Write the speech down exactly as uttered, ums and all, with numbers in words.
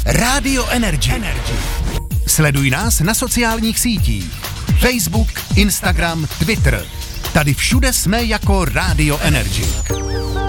Radio Energy. Energy. Sleduj nás na sociálních sítích. Facebook, Instagram, Twitter. Tady všude jsme jako Radio Energy.